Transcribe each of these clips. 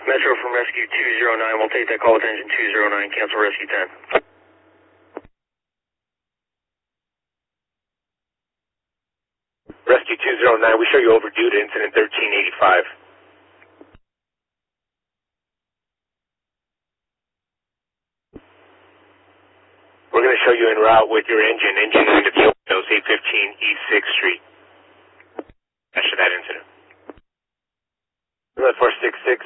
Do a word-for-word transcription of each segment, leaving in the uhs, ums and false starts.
Metro from Rescue two zero nine, we'll take that call with engine two zero nine, cancel Rescue ten. Rescue two zero nine, we show you overdue to incident thirteen eighty-five. We're going to show you en route with your engine, engine into the Overdose, eight fifteen East sixth Street. After that incident. Left four sixty-six.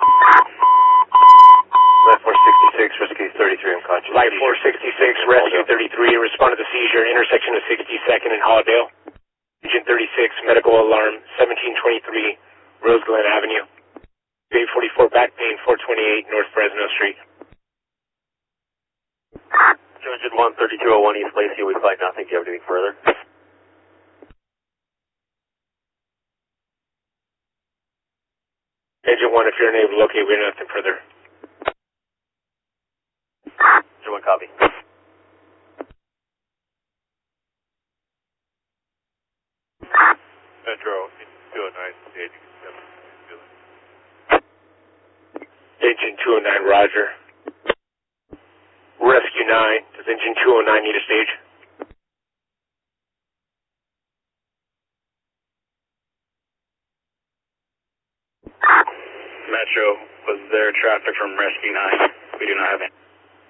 Left four sixty-six, Rescue thirty-three, unconscious. Light four sixty-six, Rescue thirty-three, respond to the seizure, intersection of sixty-second and Holladale. Engine thirty-six, medical alarm, seventeen twenty-three, Rose Glen Avenue. eight forty-four, back pain, four twenty-eight, North Fresno Street. Engine one, thirty-two oh one East Lacey, we flight nothing. Do you have anything further? Engine one, if you're unable to locate, we have nothing further. Engine one, copy. Metro, two oh nine, staging seven. Engine two oh nine, roger. Rescue nine, does engine two oh nine need a stage? Metro, was there traffic from Rescue nine? We do not have any.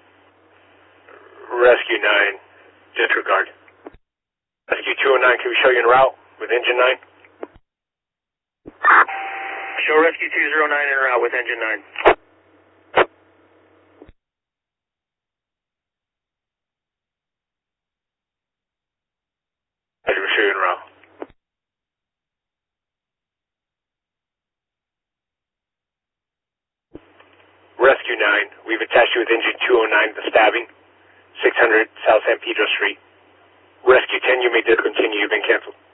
Rescue nine, disregard. Rescue two oh nine, can we show you en route with engine nine? Show Rescue two zero nine en route with engine nine. I can show you en route. Rescue nine, we've attached you with engine two oh nine, the stabbing, six hundred South San Pedro Street. Rescue ten, you may discontinue, you've been canceled.